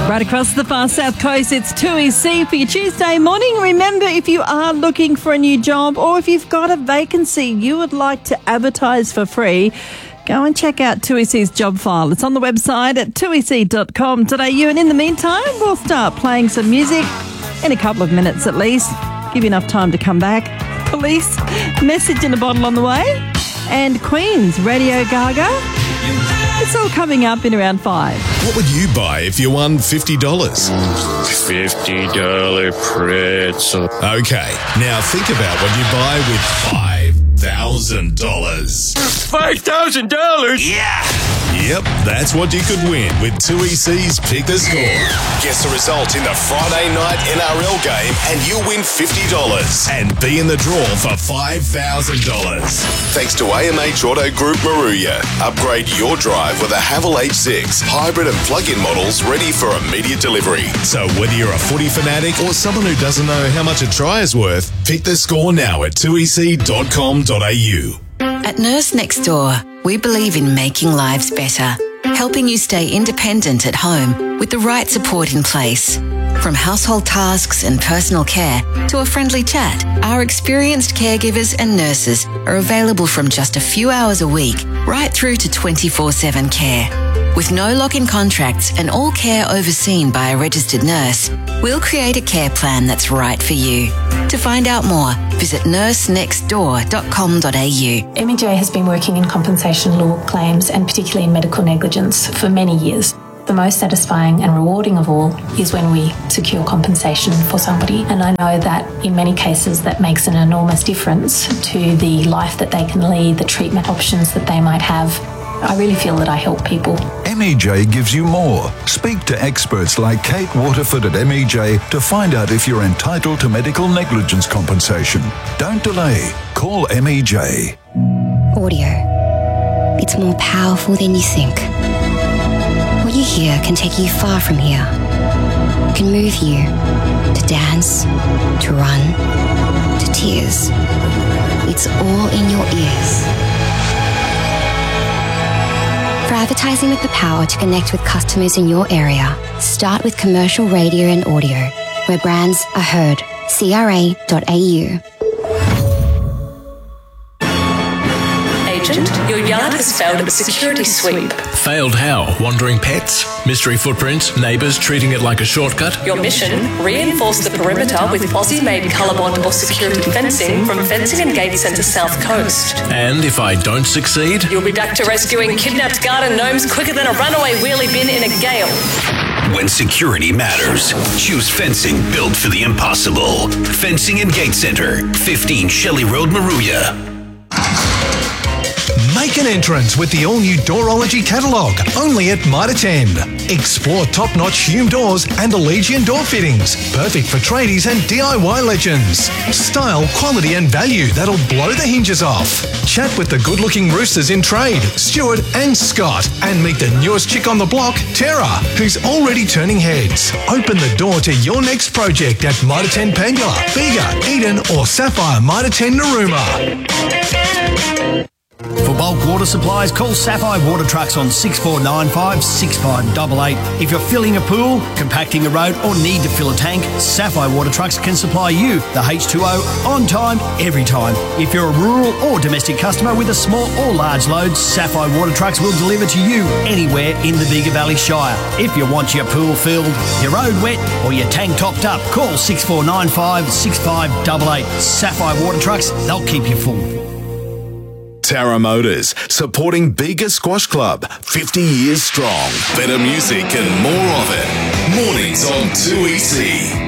Right across the far south coast, it's 2EC for your Tuesday morning. Remember, if you are looking for a new job or if you've got a vacancy you would like to advertise for free, go and check out 2EC's job file. It's on the website at 2ec.com.au. And in the meantime, we'll start playing some music in a couple of minutes at least. Give you enough time to come back. Police, Message in a Bottle on the way. And Queen's Radio Gaga. It's all coming up in around 5. What would you buy if you won $50? $50 pretzel. Okay, now think about what you buy with $5,000. $5,000? Yeah! Yep, that's what you could win with 2EC's Pick the Score. Guess the result in the Friday night NRL game and you win $50 and be in the draw for $5,000. Thanks to AMH Auto Group Maruya. Upgrade your drive with a Haval H6 hybrid and plug-in models ready for immediate delivery. So whether you're a footy fanatic or someone who doesn't know how much a try is worth, pick the score now at 2ec.com.au. At Nurse Next Door, we believe in making lives better, helping you stay independent at home with the right support in place. From household tasks and personal care to a friendly chat, our experienced caregivers and nurses are available from just a few hours a week right through to 24/7 care. With no lock-in contracts and all care overseen by a registered nurse, we'll create a care plan that's right for you. To find out more, visit nursenextdoor.com.au. MEJ has been working in compensation law claims and particularly in medical negligence for many years. The most satisfying and rewarding of all is when we secure compensation for somebody, and I know that in many cases that makes an enormous difference to the life that they can lead, the treatment options that they might have. I really feel that I help people. MEJ gives you more. Speak to experts like Kate Waterford at MEJ to find out if you're entitled to medical negligence compensation. Don't delay. Call MEJ. Audio. It's more powerful than you think. What you hear can take you far from here. It can move you to dance, to run, to tears. It's all in your ears. For advertising with the power to connect with customers in your area, start with commercial radio and audio, where brands are heard. CRA.au. Agent, your yard has failed at the security sweep. Failed how? Wandering pets? Mystery footprints? Neighbours treating it like a shortcut? Your mission, reinforce the perimeter with Aussie-made Colorbond or security fencing from Fencing and Gate Centre South Coast. And if I don't succeed? You'll be back to rescuing kidnapped garden gnomes quicker than a runaway wheelie bin in a gale. When security matters, choose fencing built for the impossible. Fencing and Gate Centre, 15 Shelley Road, Maruya. Make an entrance with the all-new Doorology catalogue, only at Mitre 10. Explore top-notch Hume doors and Allegiant door fittings, perfect for tradies and DIY legends. Style, quality and value that'll blow the hinges off. Chat with the good-looking roosters in trade, Stuart and Scott, and meet the newest chick on the block, Tara, who's already turning heads. Open the door to your next project at Mitre 10 Pangula, Bega, Eden or Sapphire Mitre 10 Narooma. For bulk water supplies, call Sapphire Water Trucks on 6495 6588. If you're filling a pool, compacting a road or need to fill a tank, Sapphire Water Trucks can supply you the H2O on time, every time. If you're a rural or domestic customer with a small or large load, Sapphire Water Trucks will deliver to you anywhere in the Bega Valley Shire. If you want your pool filled, your road wet or your tank topped up, call 6495 6588. Sapphire Water Trucks, they'll keep you full. Tara Motors, supporting Bega Squash Club, 50 years strong. Better music and more of it. Mornings on 2EC.